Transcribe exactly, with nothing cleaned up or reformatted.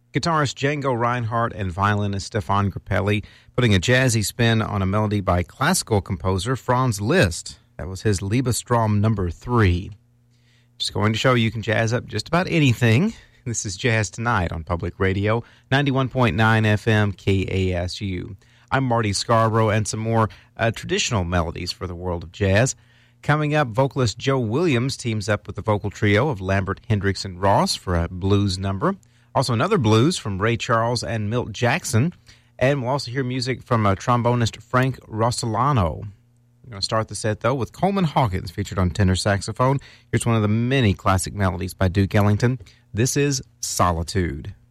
Guitarist Django Reinhardt and violinist Stefan Grappelli putting a jazzy spin on a melody by classical composer Franz Liszt. That was his Liebestrom number three. Just going to show you can jazz up just about anything. This is Jazz Tonight on Public Radio, ninety-one point nine F M K A S U. I'm Marty Scarborough, and some more uh, traditional melodies for the world of jazz. Coming up, vocalist Joe Williams teams up with the vocal trio of Lambert, Hendricks, and Ross for a blues number. Also another blues from Ray Charles and Milt Jackson. And we'll also hear music from uh, trombonist Frank Rossellano. We're going to start the set, though, with Coleman Hawkins featured on tenor saxophone. Here's one of the many classic melodies by Duke Ellington. This is Solitude.